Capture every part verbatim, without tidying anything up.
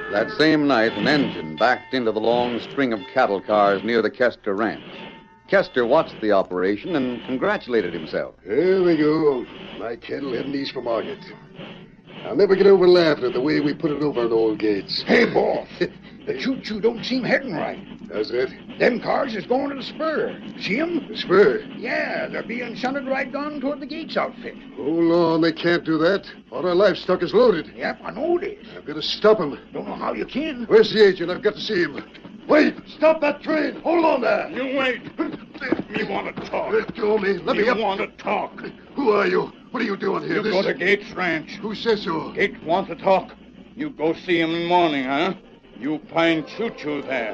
That same night, an engine backed into the long string of cattle cars near the Kester Ranch. Kester watched the operation and congratulated himself. There we go. My cattle heading east for market. I'll never get over laughing at the way we put it over on old Gates. Hey, boss. The choo-choo don't seem heading right. How's that? Them cars is going to the spur. See 'em? The spur? Yeah, they're being shunted right down toward the Gates outfit. Hold on, they can't do that. All our livestock is loaded. Yep, I know it is. I've got to stop 'em. Don't know how you can. Where's the agent? I've got to see him. Wait! Stop that train! Hold on there! You wait. Me want to talk. Let go of me. Let me me up. want to talk. Who are you? What are you doing here? You This... go to Gates Ranch. Who says so? Gates wants to talk. You go see him in the morning, huh? You find choo-choo there.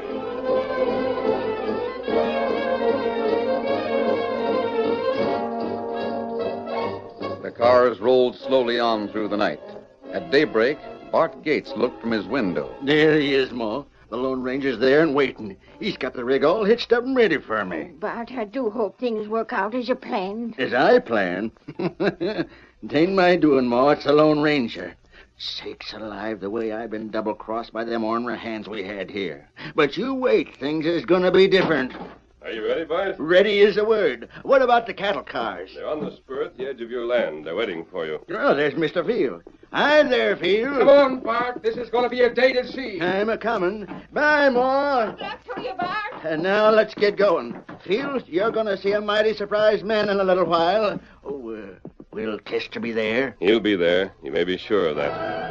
The cars rolled slowly on through the night. At daybreak, Bart Gates looked from his window. There he is, Ma. The Lone Ranger's there and waiting. He's got the rig all hitched up and ready for me. Bart, I do hope things work out as you planned. As I planned? It ain't my doing, Ma. It's the Lone Ranger. Sakes alive, the way I've been double-crossed by them ornery hands we had here. But you wait. Things is gonna be different. Are you ready, Bart? Ready is the word. What about the cattle cars? They're on the spur at the edge of your land. They're waiting for you. Oh, there's Mister Field. Hi there, Field. Come on, Bart. This is going to be a day to see. I'm a-coming. Bye, Ma. Good luck to you, Bart. And now let's get going. Field, you're going to see a mighty surprised man in a little while. Oh, uh, will Kester be there? He'll be there. You may be sure of that.